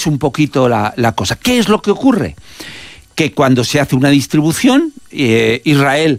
es un poquito la cosa. ¿Qué es lo que ocurre? Que cuando se hace una distribución, Israel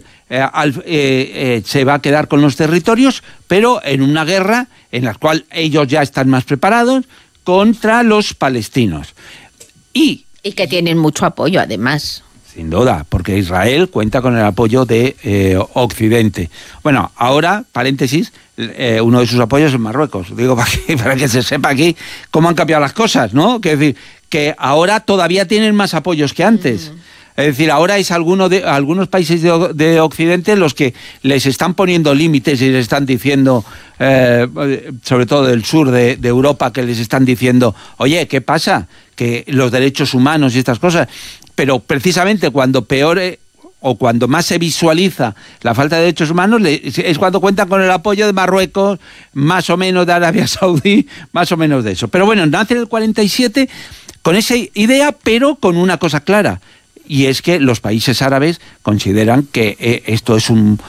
se va a quedar con los territorios, pero en una guerra en la cual ellos ya están más preparados contra los palestinos. Y que tienen mucho apoyo, además. Sin duda, porque Israel cuenta con el apoyo de Occidente. Bueno, ahora, paréntesis, uno de sus apoyos es Marruecos. Digo, para que se sepa aquí cómo han cambiado las cosas, ¿no? Que es decir, que ahora todavía tienen más apoyos que antes. Es decir, ahora es algunos países de Occidente los que les están poniendo límites y les están diciendo, sobre todo del sur de Europa, que les están diciendo, oye, ¿qué pasa? Que los derechos humanos y estas cosas. Pero precisamente cuando peor o cuando más se visualiza la falta de derechos humanos es cuando cuentan con el apoyo de Marruecos, más o menos de Arabia Saudí, más o menos de eso. Pero bueno, nace en el 47 con esa idea, pero con una cosa clara. Y es que los países árabes consideran que esto es un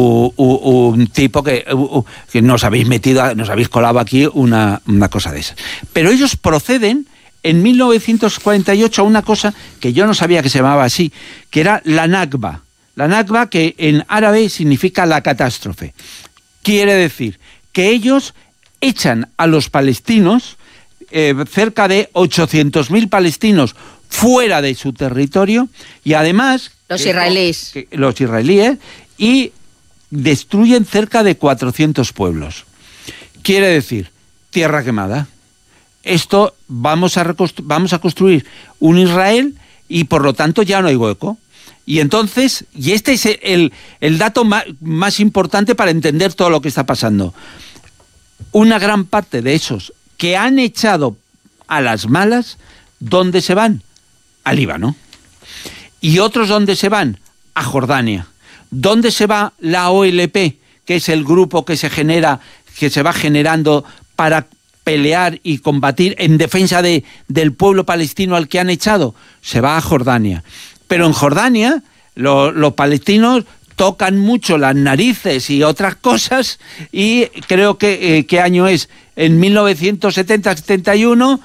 tipo que nos habéis metido, nos habéis colado aquí una cosa de esas. Pero ellos proceden en 1948 a una cosa que yo no sabía que se llamaba así, que era la Nakba. La Nakba, que en árabe significa la catástrofe. Quiere decir que ellos echan a los palestinos, cerca de 800.000 palestinos, fuera de su territorio, y además los israelíes, y destruyen cerca de 400 pueblos. Quiere decir, tierra quemada. Esto vamos a construir un Israel y por lo tanto ya no hay hueco. Y entonces, y este es el dato más importante para entender todo lo que está pasando. Una gran parte de esos que han echado a las malas, ¿dónde se van? A Líbano. Y otros, ¿dónde se van? A Jordania. ¿Dónde se va la OLP, que es el grupo que se va generando para pelear y combatir en defensa del pueblo palestino al que han echado? Se va a Jordania. Pero en Jordania los palestinos tocan mucho las narices y otras cosas, y creo que ¿qué año es? En 1970-71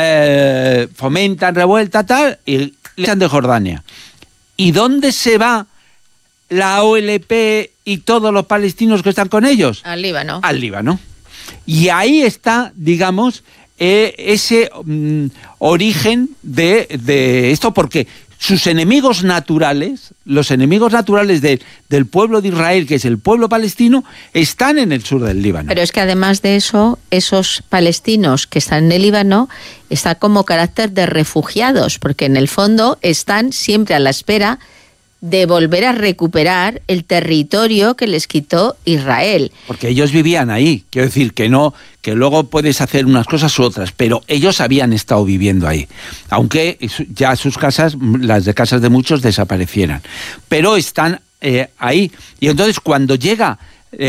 fomentan revuelta tal y le echan de Jordania. ¿Y dónde se va la OLP y todos los palestinos que están con ellos? Al Líbano. Al Líbano. Y ahí está, digamos, ese origen de esto, porque sus enemigos naturales, los enemigos naturales del pueblo de Israel, que es el pueblo palestino, están en el sur del Líbano. Pero es que además de eso, esos palestinos que están en el Líbano están como carácter de refugiados, porque en el fondo están siempre a la espera de volver a recuperar el territorio que les quitó Israel. Porque ellos vivían ahí, quiero decir que no, que luego puedes hacer unas cosas u otras, pero ellos habían estado viviendo ahí, aunque ya sus casas, las de casas de muchos, desaparecieran, pero están ahí. Y entonces cuando llega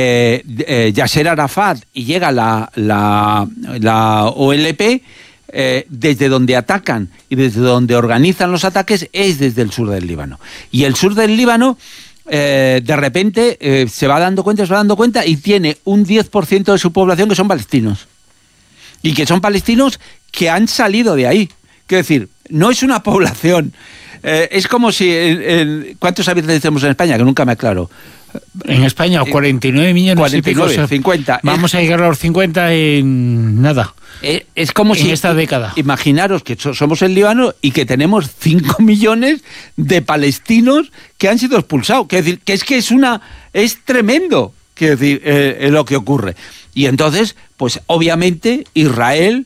Yasser Arafat y llega la OLP, desde donde atacan y desde donde organizan los ataques es desde el sur del Líbano. Y el sur del Líbano de repente se va dando cuenta y tiene un 10% de su población que son palestinos. Y que son palestinos que han salido de ahí. Quiero decir, no es una población. Es como si... ¿cuántos habitantes tenemos en España? Que nunca me aclaro. En España, 49 millones 49, y pico, 50. Vamos a llegar a los 50 en nada. Es como en si esta década. Imaginaros que somos el Líbano y que tenemos 5 millones de palestinos que han sido expulsados. Quiero decir, que es tremendo, quiero decir, lo que ocurre. Y entonces, pues obviamente Israel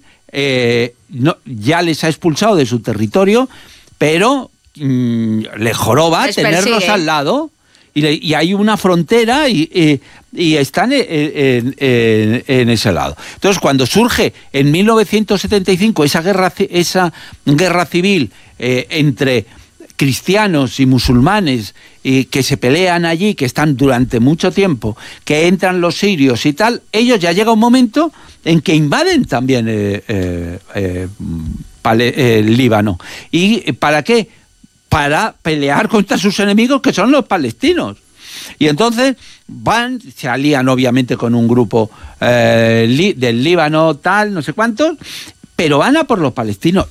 ya les ha expulsado de su territorio, pero le joroba tenerlos al lado. Y hay una frontera y están en ese lado. Entonces, cuando surge en 1975 esa guerra civil entre cristianos y musulmanes que se pelean allí, que están durante mucho tiempo, que entran los sirios y tal, ellos ya llega un momento en que invaden también el Líbano. ¿Y para qué? Para pelear contra sus enemigos, que son los palestinos. Y entonces se alían obviamente con un grupo del Líbano, tal, no sé cuántos, pero van a por los palestinos.